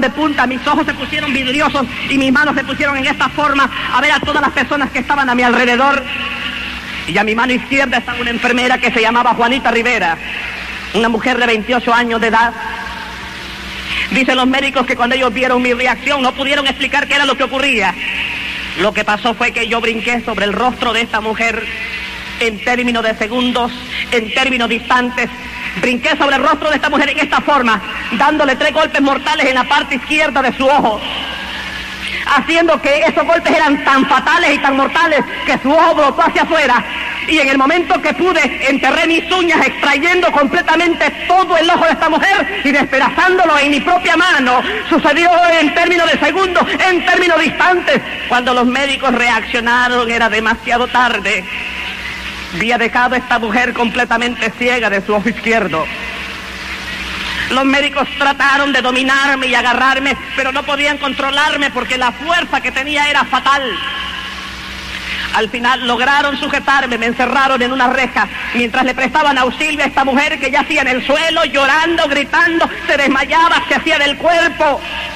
de punta, mis ojos se pusieron vidriosos y mis manos se pusieron en esta forma a ver a todas las personas que estaban a mi alrededor. Y a mi mano izquierda estaba una enfermera que se llamaba Juanita Rivera, una mujer de 28 años de edad. Dicen los médicos que cuando ellos vieron mi reacción no pudieron explicar qué era lo que ocurría. Lo que pasó fue que yo brinqué sobre el rostro de esta mujer en términos de segundos, en términos distantes. Brinqué sobre el rostro de esta mujer en esta forma, dándole 3 golpes mortales en la parte izquierda de su ojo, haciendo que esos golpes eran tan fatales y tan mortales que su ojo brotó hacia afuera. Y en el momento que pude, enterré mis uñas extrayendo completamente todo el ojo de esta mujer y despedazándolo en mi propia mano. Sucedió en términos de segundos, en términos distantes. Cuando los médicos reaccionaron era demasiado tarde. Había dejado a esta mujer completamente ciega de su ojo izquierdo. Los médicos trataron de dominarme y agarrarme, pero no podían controlarme porque la fuerza que tenía era fatal. Al final lograron sujetarme, me encerraron en una reja mientras le prestaban auxilio a esta mujer que yacía en el suelo, llorando, gritando, se desmayaba, se hacía del cuerpo.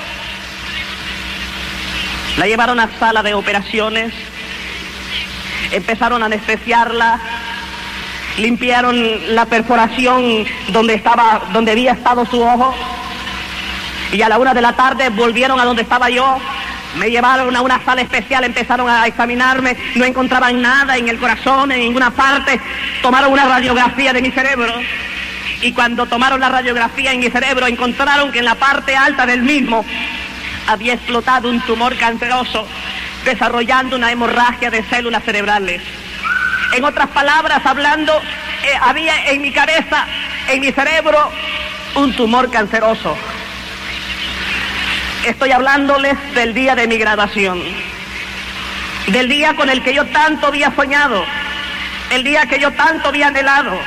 La llevaron a sala de operaciones, empezaron a anestesiarla, limpiaron la perforación donde había estado su ojo, y a la 1 de la tarde volvieron a donde estaba yo. Me llevaron a una sala especial, empezaron a examinarme, no encontraban nada en el corazón, en ninguna parte. Tomaron una radiografía de mi cerebro, y cuando tomaron la radiografía en mi cerebro encontraron que en la parte alta del mismo había explotado un tumor canceroso, desarrollando una hemorragia de células cerebrales. En otras palabras, hablando, había en mi cabeza, en mi cerebro, un tumor canceroso. Estoy hablándoles del día de mi graduación, del día con el que yo tanto había soñado, el día que yo tanto había anhelado.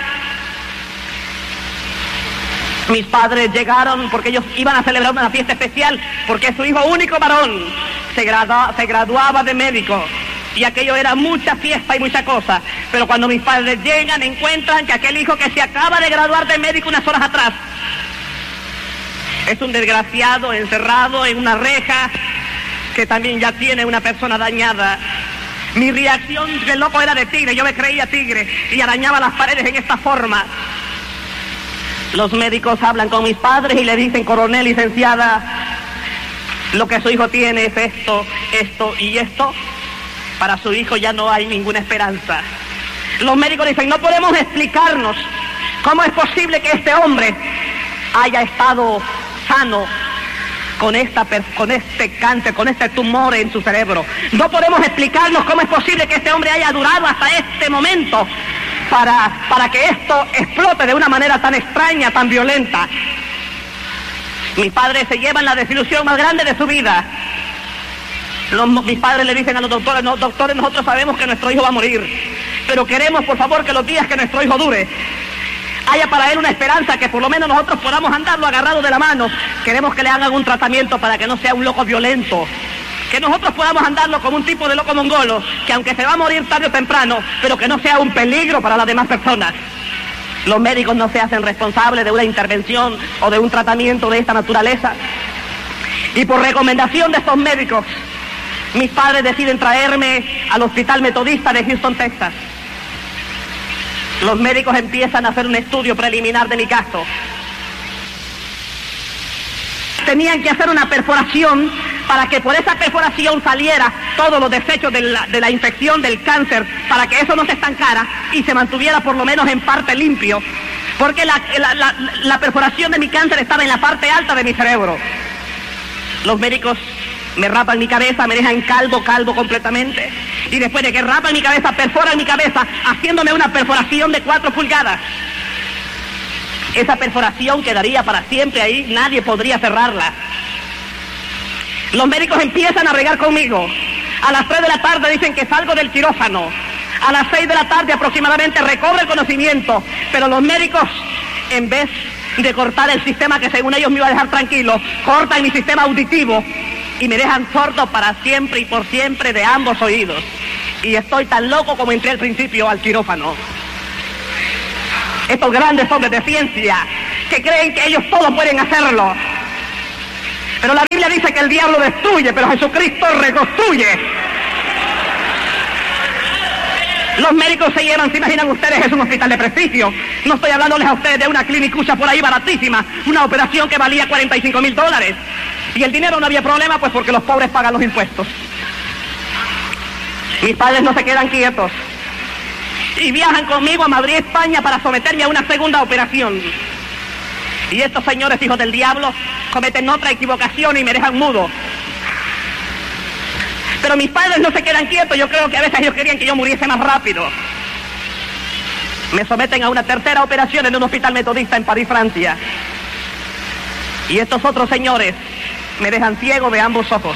Mis padres llegaron porque ellos iban a celebrar una fiesta especial, porque su hijo único varón se graduaba de médico, y aquello era mucha fiesta y mucha cosa. Pero cuando mis padres llegan, encuentran que aquel hijo que se acaba de graduar de médico unas horas atrás es un desgraciado encerrado en una reja que también ya tiene una persona dañada. Mi reacción de loco era de tigre, yo me creía tigre y arañaba las paredes en esta forma. Los médicos hablan con mis padres y le dicen: coronel, licenciada, lo que su hijo tiene es esto, esto y esto. Para su hijo ya no hay ninguna esperanza. Los médicos dicen: no podemos explicarnos cómo es posible que este hombre haya estado sano con este cáncer, con este tumor en su cerebro. No podemos explicarnos cómo es posible que este hombre haya durado hasta este momento para que esto explote de una manera tan extraña, tan violenta. Mis padres se llevan la desilusión más grande de su vida. Mis padres le dicen a los doctores: no, doctores, nosotros sabemos que nuestro hijo va a morir, pero queremos, por favor, que los días que nuestro hijo dure haya para él una esperanza, que por lo menos nosotros podamos andarlo agarrado de la mano. Queremos que le hagan un tratamiento para que no sea un loco violento, que nosotros podamos andarlo como un tipo de loco mongolo, que aunque se va a morir tarde o temprano, pero que no sea un peligro para las demás personas. Los médicos no se hacen responsables de una intervención o de un tratamiento de esta naturaleza, y por recomendación de estos médicos, mis padres deciden traerme al Hospital Metodista de Houston, Texas. Los médicos empiezan a hacer un estudio preliminar de mi caso. Tenían que hacer una perforación para que por esa perforación saliera todos los desechos de la infección, del cáncer, para que eso no se estancara y se mantuviera por lo menos en parte limpio, porque la perforación de mi cáncer estaba en la parte alta de mi cerebro. Los médicos me rapan mi cabeza, me dejan calvo completamente, y después de que rapan mi cabeza, perforan mi cabeza, haciéndome una perforación de 4 pulgadas. Esa perforación quedaría para siempre ahí, nadie podría cerrarla. Los médicos empiezan a bregar conmigo. A las 3 de la tarde dicen que salgo del quirófano. A las 6 de la tarde aproximadamente recobro el conocimiento, pero los médicos, en vez de cortar el sistema que según ellos me iba a dejar tranquilo, cortan mi sistema auditivo y me dejan sordo para siempre y por siempre de ambos oídos. Y estoy tan loco como entré al principio al quirófano. Estos grandes hombres de ciencia que creen que ellos todos pueden hacerlo. Pero la Biblia dice que el diablo destruye, pero Jesucristo reconstruye. Los médicos se llevan, se imaginan ustedes, es un hospital de prestigio. No estoy hablándoles a ustedes de una clinicucha por ahí baratísima, una operación que valía $45,000. Y el dinero no había problema, pues porque los pobres pagan los impuestos. Mis padres no se quedan quietos y viajan conmigo a Madrid, España, para someterme a una segunda operación. Y estos señores hijos del diablo cometen otra equivocación y me dejan mudo. Pero mis padres no se quedan quietos. Yo creo que a veces ellos querían que yo muriese más rápido. Me someten a una tercera operación en un hospital metodista en París, Francia. Y estos otros señores me dejan ciego de ambos ojos.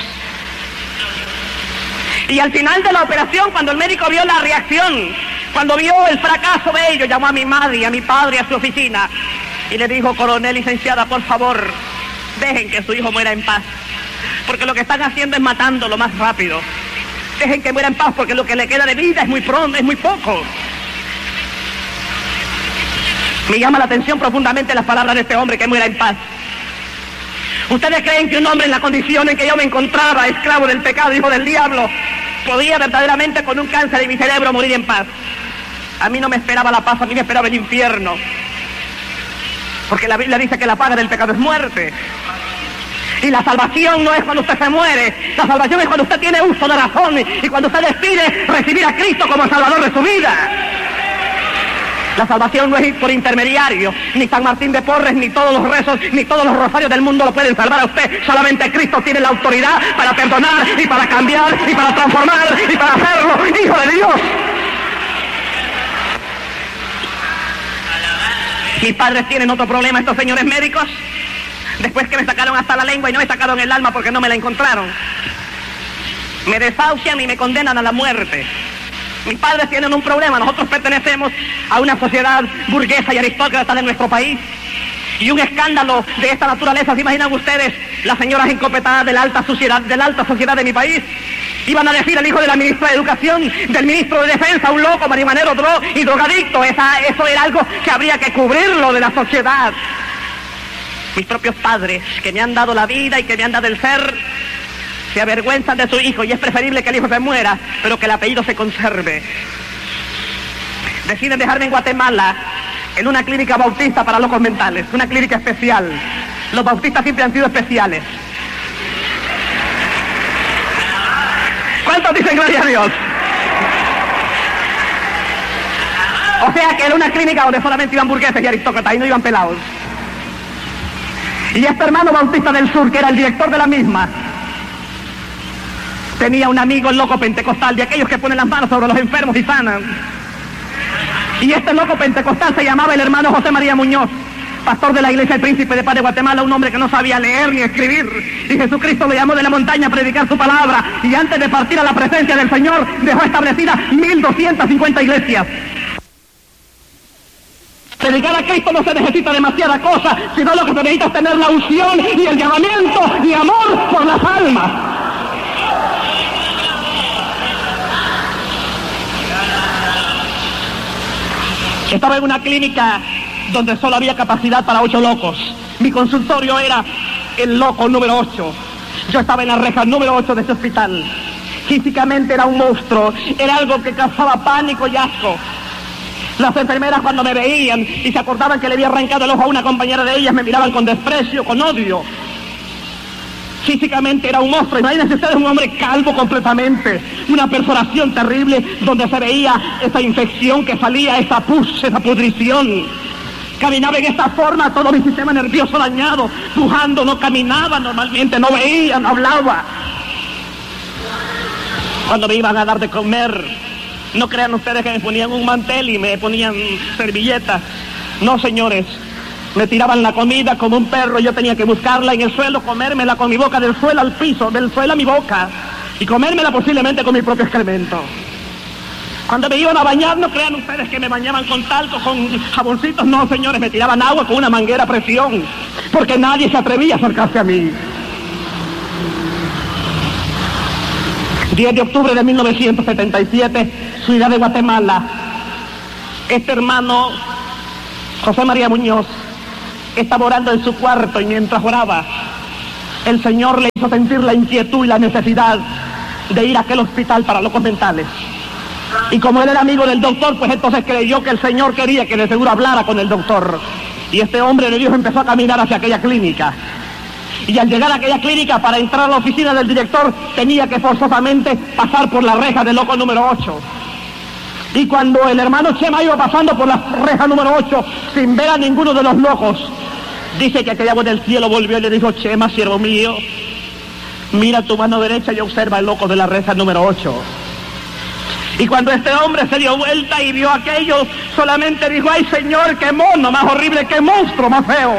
Y al final de la operación, cuando el médico vio la reacción, cuando vio el fracaso de ellos, llamó a mi madre y a mi padre a su oficina y le dijo: coronel, licenciada, por favor, dejen que su hijo muera en paz, porque lo que están haciendo es matándolo más rápido. Dejen que muera en paz, porque lo que le queda de vida es muy pronto, es muy poco. Me llama la atención profundamente las palabras de este hombre: que muera en paz. ¿Ustedes creen que un hombre en la condición en que yo me encontraba, esclavo del pecado, hijo del diablo, podía verdaderamente con un cáncer en mi cerebro morir en paz? A mí no me esperaba la paz, a mí me esperaba el infierno. Porque la Biblia dice que la paga del pecado es muerte. Y la salvación no es cuando usted se muere, la salvación es cuando usted tiene uso de razón y cuando usted decide recibir a Cristo como Salvador de su vida. La salvación no es ir por intermediario, ni San Martín de Porres, ni todos los rezos, ni todos los rosarios del mundo lo pueden salvar a usted. Solamente Cristo tiene la autoridad para perdonar y para cambiar y para transformar y para hacerlo hijo de Dios. Mis padres tienen otro problema, estos señores médicos. Después que me sacaron hasta la lengua y no me sacaron el alma porque no me la encontraron, me desahucian y me condenan a la muerte. Mis padres tienen un problema. Nosotros pertenecemos a una sociedad burguesa y aristócrata de nuestro país. Y un escándalo de esta naturaleza, ¿se imaginan ustedes? Las señoras encopetadas de la alta sociedad de mi país iban a decir al hijo de la ministra de Educación, del ministro de Defensa, un loco, marihuanero, y drogadicto. Eso era algo que habría que cubrirlo de la sociedad. Mis propios padres, que me han dado la vida y que me han dado el ser, se avergüenzan de su hijo, y es preferible que el hijo se muera, pero que el apellido se conserve. Deciden dejarme en Guatemala, en una clínica bautista para locos mentales, una clínica especial. Los bautistas siempre han sido especiales. ¿Cuántos dicen gloria a Dios? O sea que era una clínica donde solamente iban burgueses y aristócratas y no iban pelados. Y este hermano bautista del sur, que era el director de la misma, tenía un amigo loco pentecostal, de aquellos que ponen las manos sobre los enfermos y sanan. Y este loco pentecostal se llamaba el hermano José María Muñoz, pastor de la iglesia del Príncipe de Paz de Guatemala, un hombre que no sabía leer ni escribir. Y Jesucristo le llamó de la montaña a predicar su palabra, y antes de partir a la presencia del Señor dejó establecidas 1250 iglesias. Predicar a Cristo no se necesita demasiada cosa, sino lo que se necesita es tener la unción y el llamamiento y amor por las almas. Estaba en una clínica donde solo había capacidad para 8 locos. Mi consultorio era el loco número 8. Yo estaba en la reja número 8 de ese hospital. Físicamente era un monstruo, era algo que causaba pánico y asco. Las enfermeras, cuando me veían y se acordaban que le había arrancado el ojo a una compañera de ellas, me miraban con desprecio, con odio. Físicamente era un monstruo. Imagínense ustedes un hombre calvo completamente, una perforación terrible donde se veía esa infección que salía, esa pus, esa pudrición. Caminaba en esta forma, todo mi sistema nervioso dañado, pujando, no caminaba normalmente, no veía, no hablaba. Cuando me iban a dar de comer, no crean ustedes que me ponían un mantel y me ponían servilletas. No, señores. Me tiraban la comida como un perro, yo tenía que buscarla en el suelo, comérmela con mi boca del suelo al piso, del suelo a mi boca, y comérmela posiblemente con mi propio excremento. Cuando me iban a bañar, no crean ustedes que me bañaban con talco, con jaboncitos, no, señores, me tiraban agua con una manguera a presión, porque nadie se atrevía a acercarse a mí. 10 de octubre de 1977, ciudad de Guatemala. Este hermano, José María Muñoz, estaba orando en su cuarto y mientras oraba, el Señor le hizo sentir la inquietud y la necesidad de ir a aquel hospital para locos mentales. Y como él era amigo del doctor, pues entonces creyó que el Señor quería que de seguro hablara con el doctor. Y este hombre de Dios empezó a caminar hacia aquella clínica. Y al llegar a aquella clínica, para entrar a la oficina del director, tenía que forzosamente pasar por la reja del loco número 8. Y cuando el hermano Chema iba pasando por la reja número 8, sin ver a ninguno de los locos, dice que aquella voz del cielo volvió y le dijo: Chema, siervo mío, mira tu mano derecha y observa el loco de la reja número 8. Y cuando este hombre se dio vuelta y vio aquello, solamente dijo: ay Señor, qué mono más horrible, qué monstruo más feo.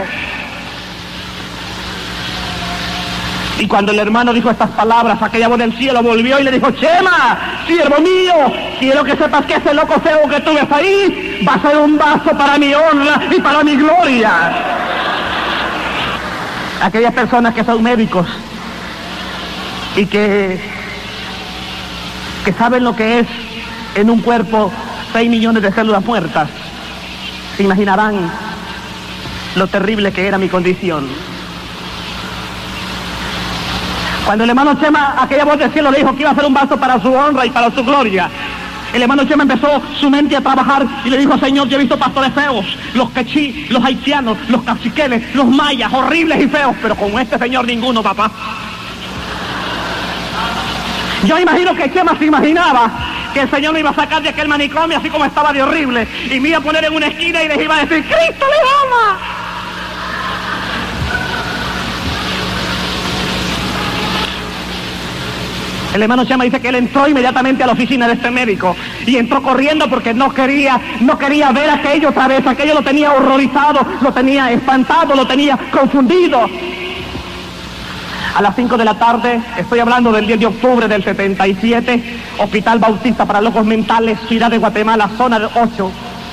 Y cuando el hermano dijo estas palabras, aquella voz del cielo volvió y le dijo: Chema, siervo mío, quiero que sepas que ese loco feo que tú ves ahí va a ser un vaso para mi honra y para mi gloria. Aquellas personas que son médicos y que saben lo que es en un cuerpo 6 millones de células muertas, se imaginarán lo terrible que era mi condición. Cuando el hermano Chema, aquella voz del cielo le dijo que iba a ser un vaso para su honra y para su gloria, el hermano Chema empezó su mente a trabajar y le dijo: Señor, yo he visto pastores feos, los quechí, los haitianos, los caciqueles, los mayas, horribles y feos, pero con este señor ninguno, papá. Yo imagino que Chema se imaginaba que el Señor me iba a sacar de aquel manicomio así como estaba de horrible y me iba a poner en una esquina y les iba a decir: ¡Cristo le ama! El hermano Chema dice que él entró inmediatamente a la oficina de este médico y entró corriendo porque no quería ver aquello otra vez. Aquello lo tenía horrorizado, lo tenía espantado, lo tenía confundido. A las 5 de la tarde, estoy hablando del 10 de octubre del 77, Hospital Bautista para Locos Mentales, Ciudad de Guatemala, zona de 8.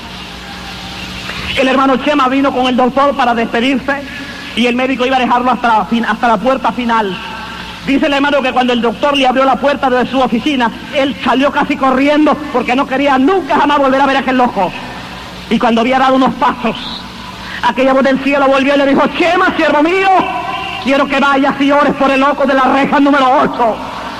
El hermano Chema vino con el doctor para despedirse y el médico iba a dejarlo hasta la puerta final. Dice el hermano que cuando el doctor le abrió la puerta de su oficina, él salió casi corriendo porque no quería nunca jamás volver a ver a aquel loco. Y cuando había dado unos pasos, aquella voz del cielo volvió y le dijo: Chema, siervo mío, quiero que vayas y ores por el loco de la reja número 8.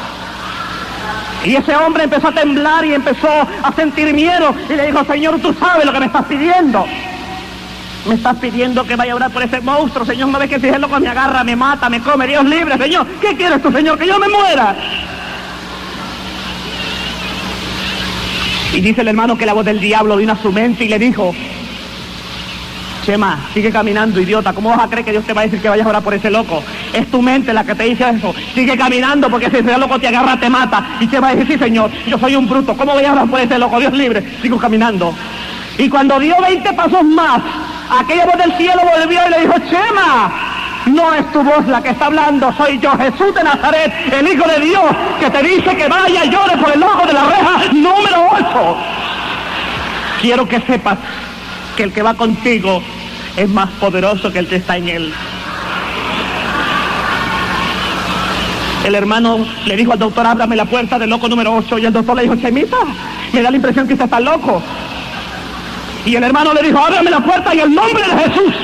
Y ese hombre empezó a temblar y empezó a sentir miedo y le dijo: Señor, tú sabes lo que me estás pidiendo. Me estás pidiendo que vaya a orar por ese monstruo, Señor. ¿No ves que si ese loco me agarra, me mata, me come? Dios libre, Señor. ¿Qué quieres tú, Señor? Que yo me muera. Y dice el hermano que la voz del diablo vino a su mente y le dijo: Chema, sigue caminando, idiota. ¿Cómo vas a creer que Dios te va a decir que vayas a orar por ese loco? Es tu mente la que te dice eso. Sigue caminando porque si ese loco te agarra, te mata. Y Chema dice: sí, Señor, yo soy un bruto. ¿Cómo voy a orar por ese loco? Dios libre. Sigo caminando. Y cuando dio 20 pasos más, aquella voz del cielo volvió y le dijo: Chema, no es tu voz la que está hablando, soy yo, Jesús de Nazaret, el Hijo de Dios, que te dice que vaya y llore por el loco de la reja número 8. Quiero que sepas que el que va contigo es más poderoso que el que está en él. El hermano le dijo al doctor: ábrame la puerta del loco número 8. Y el doctor le dijo: Chemita, me da la impresión que usted está loco. Y el hermano le dijo: ábrame la puerta en el nombre de Jesús.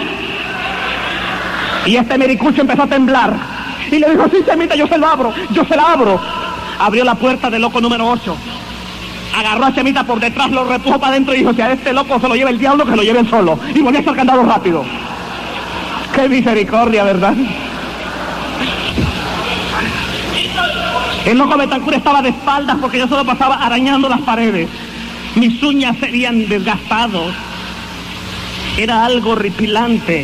Y este mericucho empezó a temblar y le dijo: sí, Chemita, yo se la abro. Abrió la puerta del loco número 8, agarró a Chemita por detrás, lo repujó para adentro y dijo: si a este loco se lo lleva el diablo, que se lo lleve él solo. Y volvió a hacer candado rápido. Qué misericordia, ¿verdad? El loco Betancur estaba de espaldas porque yo solo pasaba arañando las paredes. Mis uñas se habían desgastado. Era algo horripilante.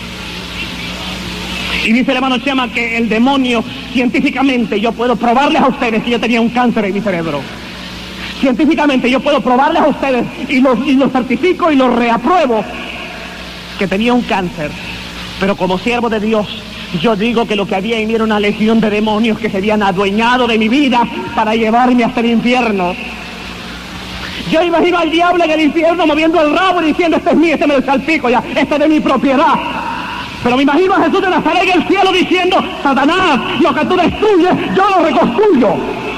Y dice el hermano Chema que el demonio, científicamente, yo puedo probarles a ustedes que yo tenía un cáncer en mi cerebro. Científicamente yo puedo probarles a ustedes y lo certifico y lo reapruebo que tenía un cáncer. Pero como siervo de Dios, yo digo que lo que había en mí era una legión de demonios que se habían adueñado de mi vida para llevarme hasta el infierno. Yo imagino al diablo en el infierno moviendo el rabo y diciendo: este es mío, este me lo salpico ya, este es de mi propiedad. Pero me imagino a Jesús de Nazaret en el cielo diciendo: Satanás, lo que tú destruyes, yo lo reconstruyo.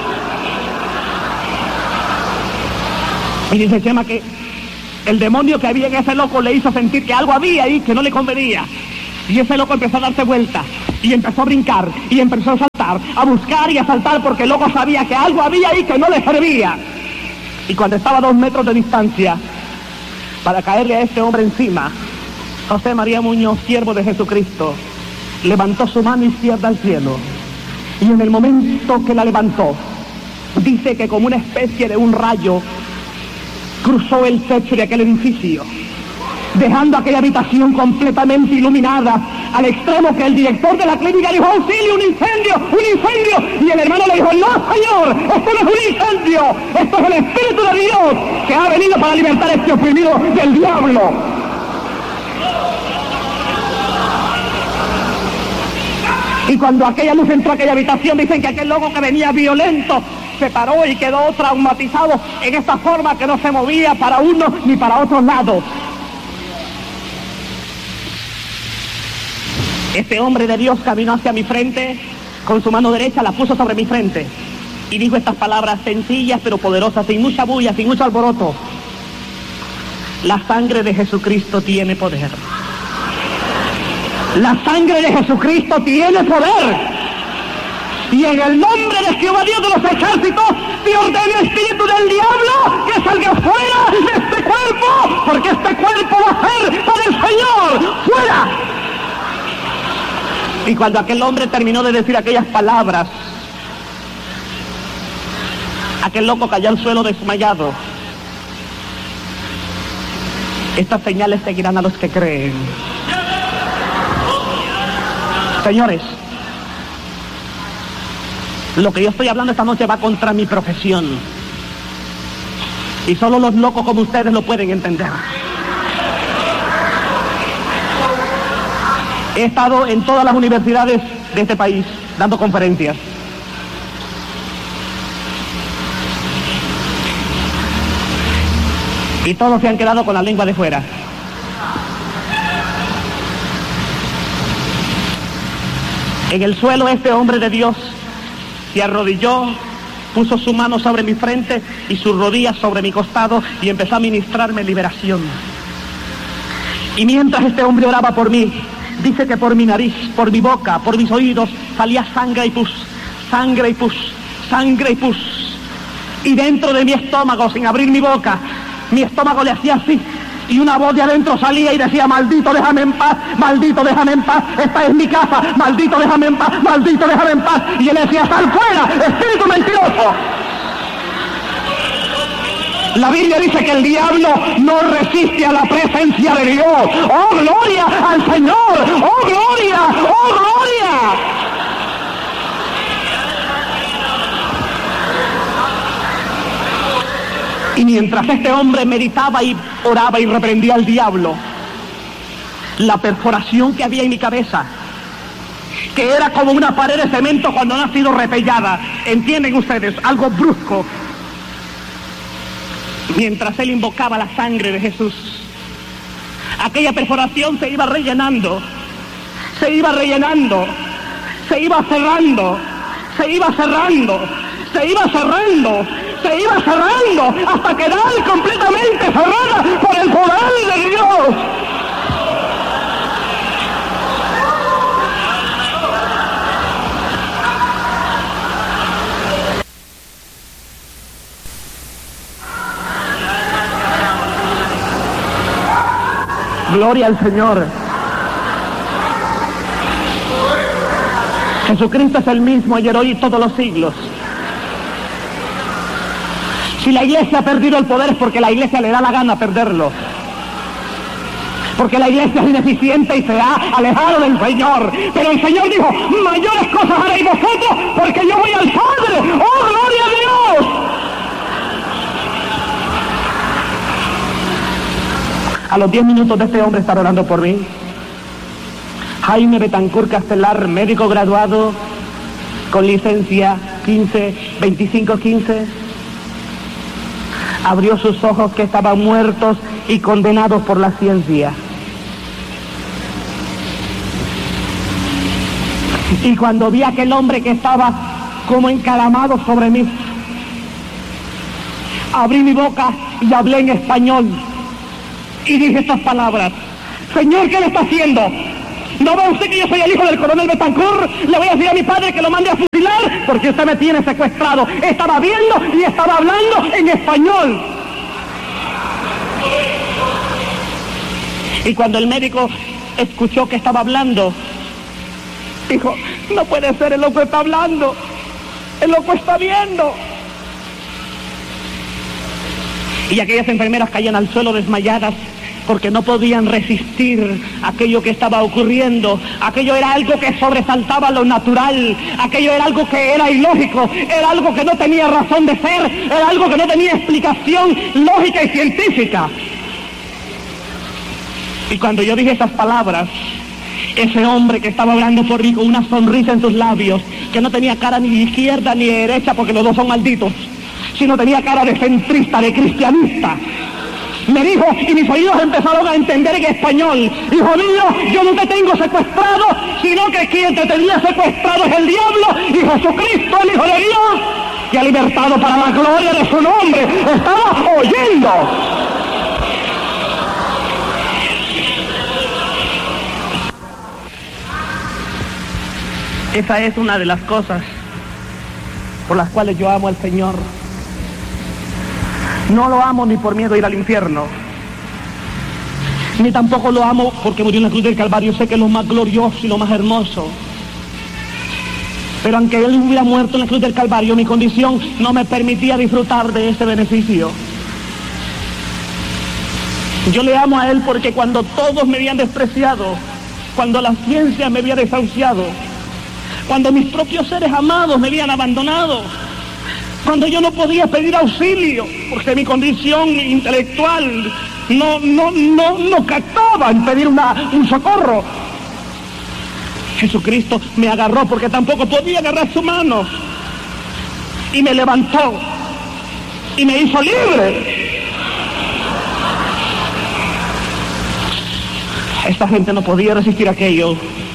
Y dice Chema que el demonio que había en ese loco le hizo sentir que algo había ahí que no le convenía. Y ese loco empezó a darse vuelta Y empezó a brincar, y empezó a saltar, a buscar y a saltar, porque el loco sabía que algo había ahí que no le servía. Y cuando estaba a 2 metros de distancia, para caerle a este hombre encima, José María Muñoz, siervo de Jesucristo, levantó su mano izquierda al cielo. Y en el momento que la levantó, dice que como una especie de un rayo, cruzó el techo de aquel edificio, dejando aquella habitación completamente iluminada, al extremo que el director de la clínica dijo: auxilio, un incendio, un incendio. Y el hermano le dijo: no, señor, esto no es un incendio, esto es el Espíritu de Dios que ha venido para libertar a este oprimido del diablo. Y cuando aquella luz entró a aquella habitación, dicen que aquel loco que venía violento se paró y quedó traumatizado en esta forma que no se movía para uno ni para otro lado. Este hombre de Dios caminó hacia mi frente, con su mano derecha la puso sobre mi frente y dijo estas palabras sencillas pero poderosas, sin mucha bulla, sin mucho alboroto: la sangre de Jesucristo tiene poder. La sangre de Jesucristo tiene poder. Y en el nombre de Jehová Dios de los ejércitos, te ordeno, espíritu del diablo, que salga fuera de este cuerpo, porque este cuerpo va a ser para el Señor. ¡Fuera! Y cuando aquel hombre terminó de decir aquellas palabras, aquel loco cayó al suelo desmayado. Estas señales seguirán a los que creen. Señores, lo que yo estoy hablando esta noche va contra mi profesión. Y solo los locos como ustedes lo pueden entender. He estado en todas las universidades de este país dando conferencias. Y todos se han quedado con la lengua de fuera. En el suelo este hombre de Dios se arrodilló, puso su mano sobre mi frente y sus rodillas sobre mi costado y empezó a ministrarme liberación. Y mientras este hombre oraba por mí, dice que por mi nariz, por mi boca, por mis oídos salía sangre y pus, sangre y pus, sangre y pus. Y dentro de mi estómago, sin abrir mi boca, mi estómago le hacía así. Y una voz de adentro salía y decía: maldito, déjame en paz, maldito, déjame en paz, esta es mi casa, maldito, déjame en paz, maldito, déjame en paz. Y él decía: sal fuera, espíritu mentiroso. La Biblia dice que el diablo no resiste a la presencia de Dios. ¡Oh, gloria al Señor! ¡Oh, gloria! ¡Oh, gloria! Y mientras este hombre meditaba y oraba y reprendía al diablo, la perforación que había en mi cabeza, que era como una pared de cemento cuando no ha sido repellada, ¿entienden ustedes? Algo brusco. Mientras él invocaba la sangre de Jesús, aquella perforación se iba rellenando, se iba rellenando, se iba cerrando, se iba cerrando, se iba cerrando, se iba cerrando, hasta quedar completamente cerrada por el poder de Dios. Gloria al Señor. Jesucristo es el mismo ayer, hoy y todos los siglos. Si la iglesia ha perdido el poder es porque la iglesia le da la gana perderlo. Porque la iglesia es ineficiente y se ha alejado del Señor. Pero el Señor dijo: mayores cosas haréis vosotros porque yo voy al Padre. ¡Oh, gloria a Dios! A los 10 minutos de este hombre estar orando por mí, Jaime Betancourt Castelar, médico graduado con licencia 2515, abrió sus ojos que estaban muertos y condenados por la ciencia. Y cuando vi a aquel hombre que estaba como encalamado sobre mí, abrí mi boca y hablé en español y dije estas palabras: Señor, ¿qué le está haciendo? ¿No ve usted que yo soy el hijo del coronel Betancourt? Le voy a decir a mi padre que lo mande a fusilar porque usted me tiene secuestrado. Estaba viendo y estaba hablando en español. Y cuando el médico escuchó que estaba hablando, dijo, no puede ser, el loco está hablando, el loco está viendo. Y aquellas enfermeras caían al suelo desmayadas porque no podían resistir aquello que estaba ocurriendo. Aquello era algo que sobresaltaba lo natural, aquello era algo que era ilógico, era algo que no tenía razón de ser, era algo que no tenía explicación lógica y científica. Y cuando yo dije esas palabras, ese hombre que estaba hablando por mí con una sonrisa en sus labios, que no tenía cara ni de izquierda ni de derecha porque los dos son malditos, sino tenía cara de centrista, de cristianista, me dijo, y mis oídos empezaron a entender en español, hijo mío, yo no te tengo secuestrado, sino que quien te tenía secuestrado es el diablo, y Jesucristo, el Hijo de Dios, que ha libertado para la gloria de su nombre. Estaba oyendo. Esa es una de las cosas por las cuales yo amo al Señor. No lo amo ni por miedo a ir al infierno, ni tampoco lo amo porque murió en la cruz del Calvario. Sé que es lo más glorioso y lo más hermoso. Pero aunque Él hubiera muerto en la cruz del Calvario, mi condición no me permitía disfrutar de ese beneficio. Yo le amo a Él porque cuando todos me habían despreciado, cuando la ciencia me había desahuciado, cuando mis propios seres amados me habían abandonado, cuando yo no podía pedir auxilio, porque mi condición intelectual no captaba en pedir un socorro, Jesucristo me agarró porque tampoco podía agarrar su mano, y me levantó, y me hizo libre. Esta gente no podía resistir aquello.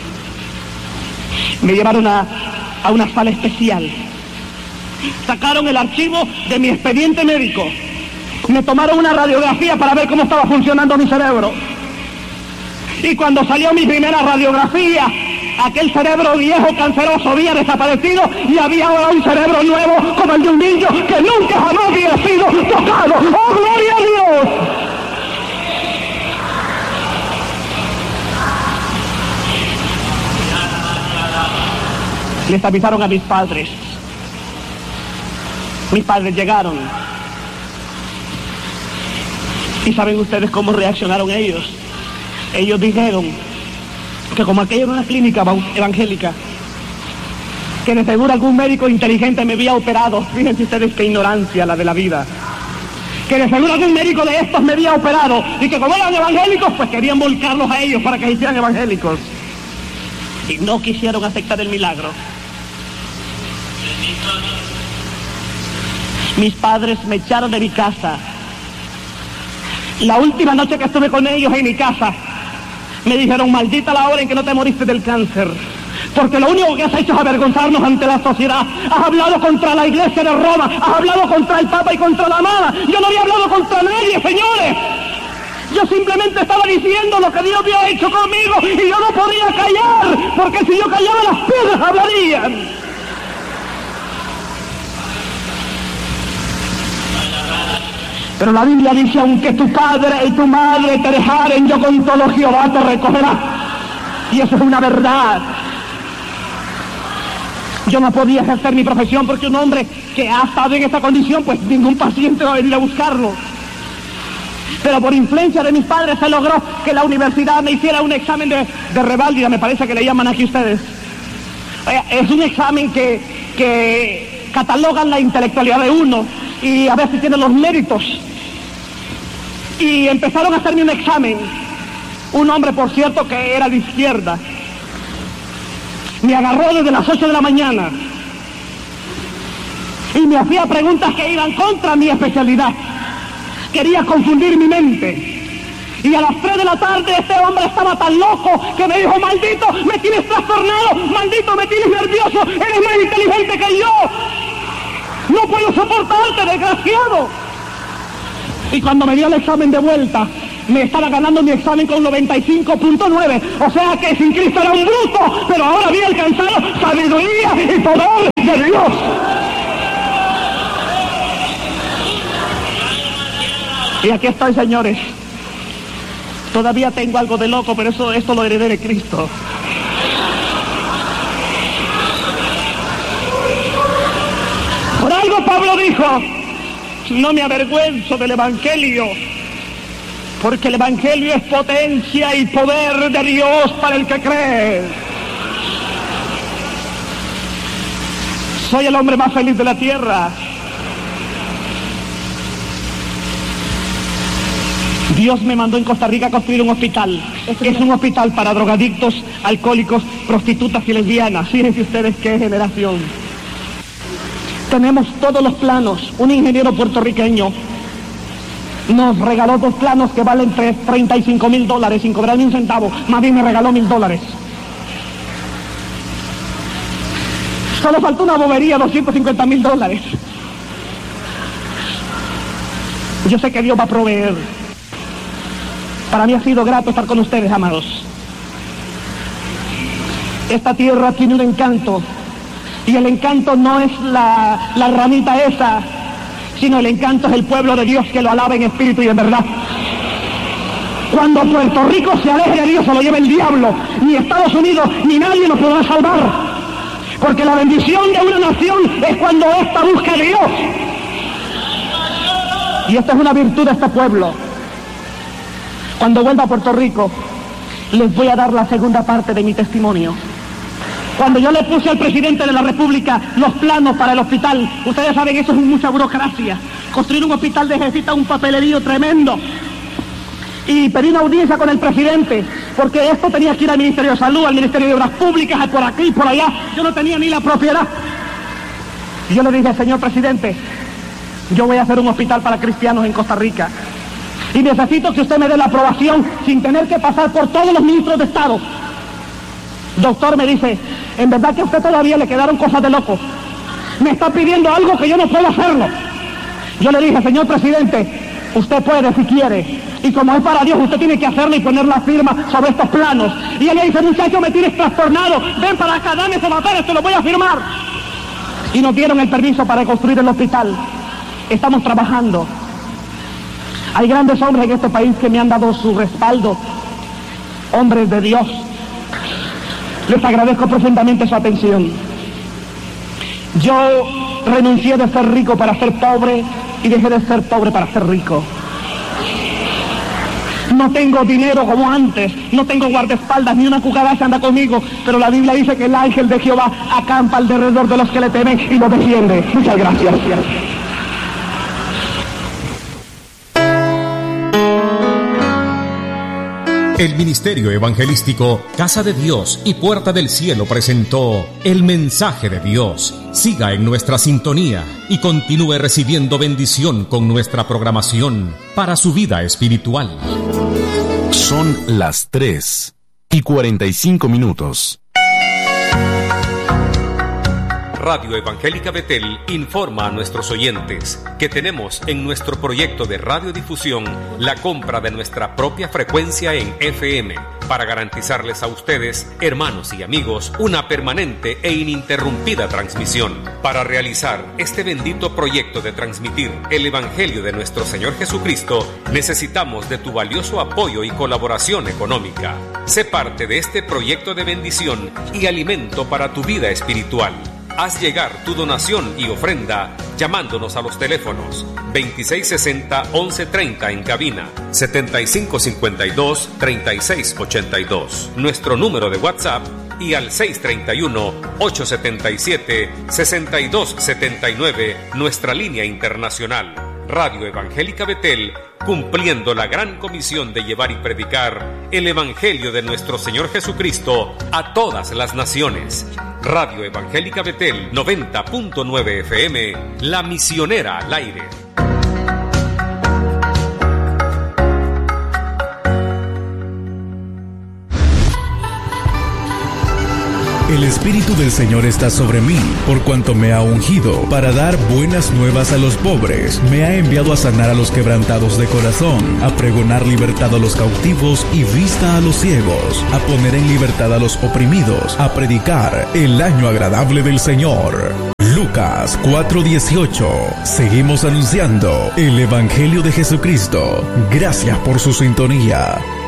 Me llevaron a una sala especial. Sacaron el archivo de mi expediente médico. Me tomaron una radiografía para ver cómo estaba funcionando mi cerebro. Y cuando salió mi primera radiografía, aquel cerebro viejo, canceroso, había desaparecido y había ahora un cerebro nuevo como el de un niño que nunca jamás había sido tocado. ¡Oh, gloria a Dios! Les avisaron a mis padres. Mis padres llegaron. ¿Y saben ustedes cómo reaccionaron ellos? Ellos dijeron que como aquello era una clínica evangélica, que de seguro algún médico inteligente me había operado. Fíjense ustedes qué ignorancia la de la vida. Que de seguro algún médico de estos me había operado y que como eran evangélicos, pues querían volcarlos a ellos para que se hicieran evangélicos. Y no quisieron aceptar el milagro. Mis padres me echaron de mi casa. La última noche que estuve con ellos en mi casa, me dijeron, maldita la hora en que no te moriste del cáncer, porque lo único que has hecho es avergonzarnos ante la sociedad. Has hablado contra la iglesia de Roma, has hablado contra el Papa y contra la Amada. Yo no había hablado contra nadie, señores. Yo simplemente estaba diciendo lo que Dios había hecho conmigo y yo no podía callar, porque si yo callaba las piedras hablarían. Pero la Biblia dice, aunque tu padre y tu madre te dejaren, yo con todo Jehová te recogerá. Y eso es una verdad. Yo no podía ejercer mi profesión porque un hombre que ha estado en esta condición, pues ningún paciente va a venir a buscarlo. Pero por influencia de mis padres se logró que la universidad me hiciera un examen de reválida, me parece que le llaman aquí ustedes. Es un examen que catalogan la intelectualidad de uno y a ver si tiene los méritos. Y empezaron a hacerme un examen. Un hombre, por cierto, que era de izquierda. Me agarró desde las 8 de la mañana y me hacía preguntas que iban contra mi especialidad. Quería confundir mi mente. Y a las 3 de la tarde este hombre estaba tan loco que me dijo, maldito, me tienes trastornado, maldito, me tienes nervioso, eres más inteligente que yo. No puedo soportarte, desgraciado. Y cuando me dio el examen de vuelta, me estaba ganando mi examen con 95.9, o sea que sin Cristo era un bruto, pero ahora había alcanzado sabiduría y poder de Dios. Y aquí estoy, señores. Todavía tengo algo de loco, pero esto lo heredé de Cristo. Por algo Pablo dijo, no me avergüenzo del Evangelio, porque el Evangelio es potencia y poder de Dios para el que cree. Soy el hombre más feliz de la tierra. Dios me mandó en Costa Rica a construir un hospital. Es un hospital para drogadictos, alcohólicos, prostitutas y lesbianas. Fíjense ustedes qué generación. Tenemos todos los planos. Un ingeniero puertorriqueño nos regaló 2 planos que valen $35,000 sin cobrar ni un centavo. Más bien me regaló $1,000. Solo faltó una bobería, $250,000. Yo sé que Dios va a proveer. Para mí ha sido grato estar con ustedes, amados. Esta tierra tiene un encanto, y el encanto no es la ramita esa, sino el encanto es el pueblo de Dios que lo alaba en espíritu y en verdad. Cuando Puerto Rico se aleje de Dios, se lo lleva el diablo. Ni Estados Unidos, ni nadie nos podrá salvar. Porque la bendición de una nación es cuando ésta busca a Dios. Y esta es una virtud de este pueblo. Cuando vuelva a Puerto Rico, les voy a dar la segunda parte de mi testimonio. Cuando yo le puse al presidente de la República los planos para el hospital, ustedes saben, eso es mucha burocracia. Construir un hospital necesita un papelerío tremendo. Y pedí una audiencia con el presidente, porque esto tenía que ir al Ministerio de Salud, al Ministerio de Obras Públicas, por aquí y por allá. Yo no tenía ni la propiedad. Y yo le dije, señor presidente, yo voy a hacer un hospital para cristianos en Costa Rica. Y necesito que usted me dé la aprobación sin tener que pasar por todos los ministros de Estado. Doctor, me dice, en verdad que a usted todavía le quedaron cosas de loco. Me está pidiendo algo que yo no puedo hacerlo. Yo le dije, señor presidente, usted puede si quiere. Y como es para Dios, usted tiene que hacerlo y poner la firma sobre estos planos. Y él le dice, muchacho, me tienes trastornado. Ven para acá, dame esos papeles, te los voy a firmar. Y nos dieron el permiso para construir el hospital. Estamos trabajando. Hay grandes hombres en este país que me han dado su respaldo, hombres de Dios. Les agradezco profundamente su atención. Yo renuncié de ser rico para ser pobre y dejé de ser pobre para ser rico. No tengo dinero como antes, no tengo guardaespaldas, ni una cucaracha anda conmigo, pero la Biblia dice que el ángel de Jehová acampa alrededor de los que le temen y los defiende. Muchas gracias. El Ministerio Evangelístico Casa de Dios y Puerta del Cielo presentó El Mensaje de Dios. Siga en nuestra sintonía y continúe recibiendo bendición con nuestra programación para su vida espiritual. Son las 3:45. Radio Evangélica Betel informa a nuestros oyentes que tenemos en nuestro proyecto de radiodifusión la compra de nuestra propia frecuencia en FM para garantizarles a ustedes, hermanos y amigos, una permanente e ininterrumpida transmisión. Para realizar este bendito proyecto de transmitir el Evangelio de nuestro Señor Jesucristo, necesitamos de tu valioso apoyo y colaboración económica. Sé parte de este proyecto de bendición y alimento para tu vida espiritual. Haz llegar tu donación y ofrenda llamándonos a los teléfonos 2660-1130 en cabina, 7552-3682, nuestro número de WhatsApp, y al 631-877-6279, nuestra línea internacional. Radio Evangélica Betel, cumpliendo la gran comisión de llevar y predicar el Evangelio de nuestro Señor Jesucristo a todas las naciones. Radio Evangélica Betel 90.9 FM, la misionera al aire. El Espíritu del Señor está sobre mí, por cuanto me ha ungido para dar buenas nuevas a los pobres. Me ha enviado a sanar a los quebrantados de corazón, a pregonar libertad a los cautivos y vista a los ciegos, a poner en libertad a los oprimidos, a predicar el año agradable del Señor. Lucas 4:18. Seguimos anunciando el Evangelio de Jesucristo. Gracias por su sintonía.